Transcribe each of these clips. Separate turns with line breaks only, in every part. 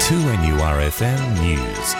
2NURFM News.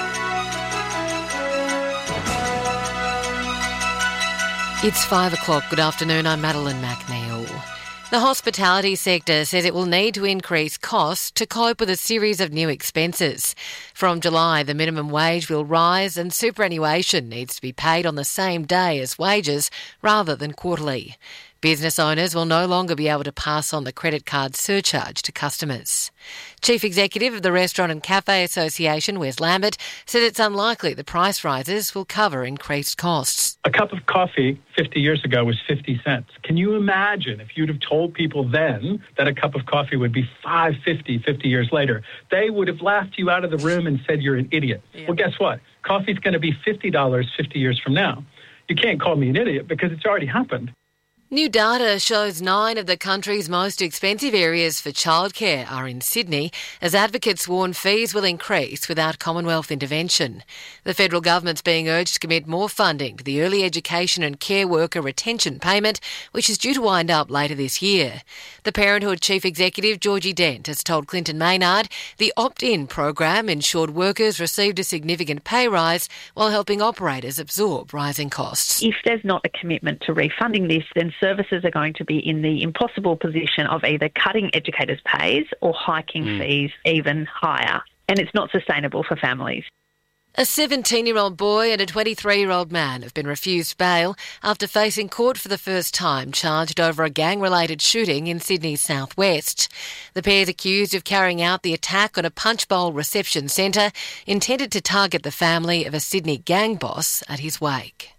It's 5 o'clock. Good afternoon. I'm Madeline McNeil. The hospitality sector says it will need to increase costs to cope with a series of new expenses. From July, the minimum wage will rise and superannuation needs to be paid on the same day as wages rather than quarterly. Business owners will no longer be able to pass on the credit card surcharge to customers. Chief Executive of the Restaurant and Cafe Association, Wes Lambert, said it's unlikely the price rises will cover increased costs.
A cup of coffee 50 years ago was 50 cents. Can you imagine if you'd have told people then that a cup of coffee would be $5.50 50 years later? They would have laughed you out of the room and said you're an idiot. Yeah. Well, guess what? Coffee's going to be $50 50 years from now. You can't call me an idiot because it's already happened.
New data shows 9 of the country's most expensive areas for childcare are in Sydney, as advocates warn fees will increase without Commonwealth intervention. The federal government's being urged to commit more funding to the Early Education and Care Worker Retention Payment, which is due to wind up later this year. The Parenthood Chief Executive, Georgie Dent, has told Clinton Maynard the opt-in program ensured workers received a significant pay rise while helping operators absorb rising costs.
If there's not a commitment to refunding this, then services are going to be in the impossible position of either cutting educators' pays or hiking fees even higher. And it's not sustainable for families.
A 17-year-old boy and a 23-year-old man have been refused bail after facing court for the first time, charged over a gang-related shooting in Sydney's southwest. The pair's accused of carrying out the attack on a punch bowl reception centre intended to target the family of a Sydney gang boss at his wake.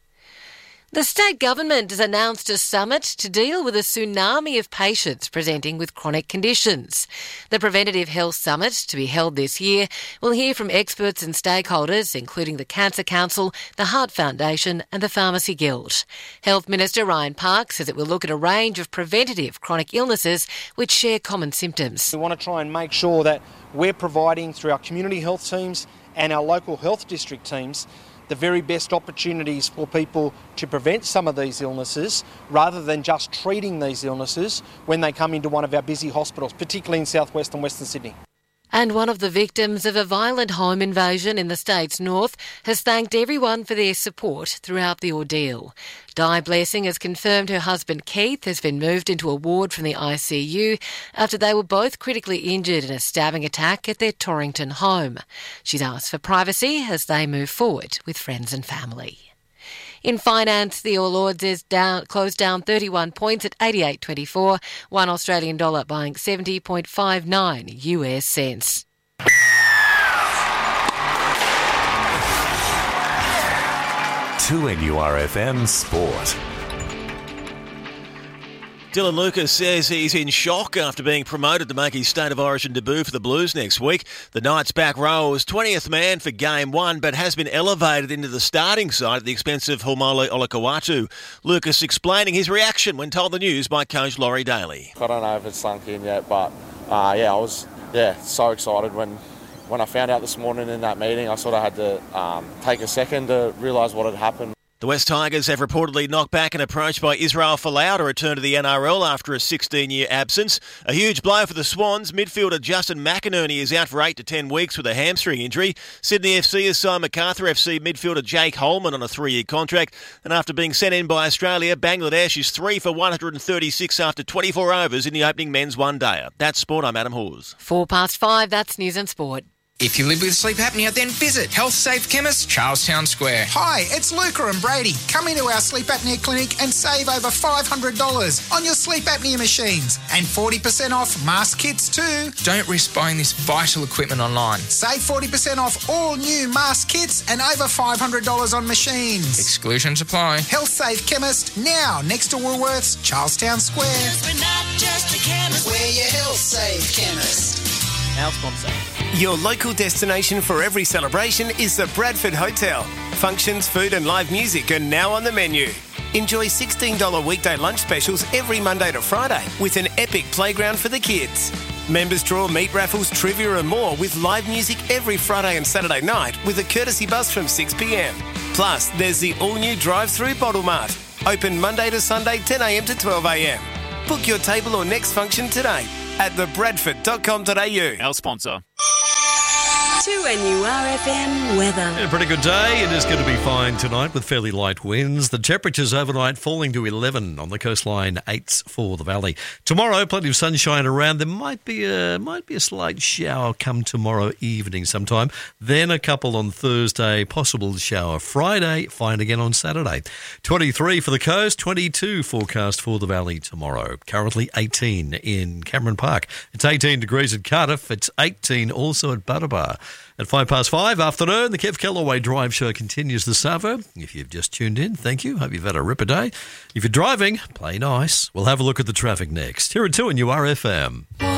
The state government has announced a summit to deal with a tsunami of patients presenting with chronic conditions. The Preventative Health Summit, to be held this year, will hear from experts and stakeholders, including the Cancer Council, the Heart Foundation and the Pharmacy Guild. Health Minister Ryan Park says it will look at a range of preventative chronic illnesses which share common symptoms.
We want to try and make sure that we're providing, through our community health teams and our local health district teams, the very best opportunities for people to prevent some of these illnesses rather than just treating these illnesses when they come into one of our busy hospitals, particularly in southwest and western Sydney.
And one of the victims of a violent home invasion in the state's north has thanked everyone for their support throughout the ordeal. Di Blessing has confirmed her husband Keith has been moved into a ward from the ICU after they were both critically injured in a stabbing attack at their Torrington home. She's asked for privacy as they move forward with friends and family. In finance, the All Ords is closed down 31 points at 88.24, $1 Australian dollar buying 70.59 US cents.
2NURFM Sport.
Dylan Lucas says he's in shock after being promoted to make his State of Origin debut for the Blues next week. The Knights' back row was 20th man for Game 1, but has been elevated into the starting side at the expense of Haumole Olakau'atu. Lucas explaining his reaction when told the news by coach Laurie Daly.
I don't know if it's sunk in yet, but I was so excited when I found out this morning in that meeting. I sort of had to take a second to realise what had happened.
The West Tigers have reportedly knocked back an approach by Israel Folau to return to the NRL after a 16-year absence. A huge blow for the Swans. Midfielder Justin McInerney is out for 8 to 10 weeks with a hamstring injury. Sydney FC has signed Macarthur FC midfielder Jake Holman on a 3-year contract. And after being sent in by Australia, Bangladesh is 3 for 136 after 24 overs in the opening men's one-dayer. That's Sport. I'm Adam Hawes.
5:04, that's News and Sport.
If you live with sleep apnea, then visit Health Safe Chemist, Charlestown Square.
Hi, it's Luca and Brady. Come into our sleep apnea clinic and save over $500 on your sleep apnea machines and 40% off mask kits too.
Don't risk buying this vital equipment online.
Save 40% off all new mask kits and over $500 on machines.
Exclusions apply.
Health Safe Chemist, now next to Woolworths, Charlestown Square.
We're not just a chemist,
we're your Health Safe Chemist.
Our sponsor.
Your local destination for every celebration is the Bradford Hotel. Functions, food and live music are now on the menu. Enjoy $16 weekday lunch specials every Monday to Friday with an epic playground for the kids. Members draw meat raffles, trivia and more with live music every Friday and Saturday night with a courtesy bus from 6 p.m. Plus, there's the all-new drive-through Bottle Mart. Open Monday to Sunday 10 a.m. to 12 a.m. Book your table or next function today at thebradford.com.au.
Our sponsor. 2NURFM weather.
A pretty good day. It is going to be fine tonight with fairly light winds. The temperatures overnight falling to 11 on the coastline, 8s for the valley. Tomorrow, plenty of sunshine around. There might be a slight shower come tomorrow evening sometime. Then a couple on Thursday, possible shower Friday, fine again on Saturday. 23 for the coast, 22 forecast for the valley tomorrow. Currently 18 in Cameron Park. It's 18 degrees at Cardiff. It's 18 also at Butterbar. At 5:05 afternoon, the Kev Kellaway Drive Show continues this Savo. If you've just tuned in, thank you. Hope you've had a ripper day. If you're driving, play nice. We'll have a look at the traffic next. Here at 2NURFM.